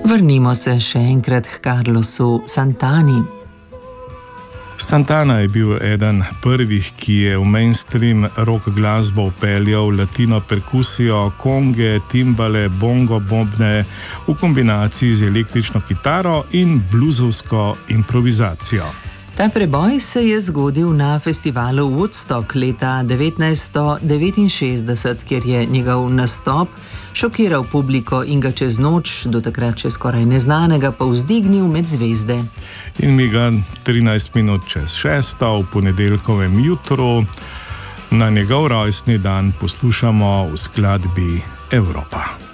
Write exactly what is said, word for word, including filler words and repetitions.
Vrnimo se še enkrat k Carlosu Santani. Santana je bil eden prvih, ki je v mainstream rock glasbo vpeljal latino perkusijo, konge, timbale, bongo, bobne v kombinaciji z električno kitaro in bluzovsko improvizacijo. Ta preboj se je zgodil na festivalu Woodstock leta devetnajststo devetinšestdeset, kjer je njegov nastop šokiral publiko in ga čez noč, do takrat še skoraj neznanega, povzdignil med zvezde. In mi ga trinajst minut čez šesto v ponedeljkovem jutru na njegov rojstni dan poslušamo v skladbi Evropa.